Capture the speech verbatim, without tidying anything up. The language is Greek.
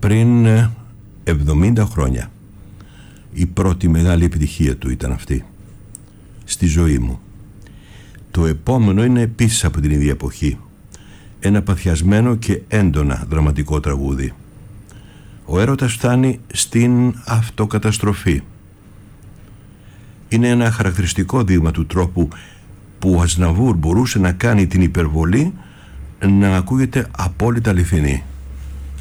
πριν εβδομήντα χρόνια. Η πρώτη μεγάλη επιτυχία του ήταν αυτή στη ζωή μου. Το επόμενο είναι επίσης από την ίδια εποχή. Ένα παθιασμένο και έντονα δραματικό τραγούδι. Ο έρωτας φτάνει στην αυτοκαταστροφή. Είναι ένα χαρακτηριστικό δείγμα του τρόπου που ο Αζναβούρ μπορούσε να κάνει την υπερβολή να ακούγεται απόλυτα αληθινή.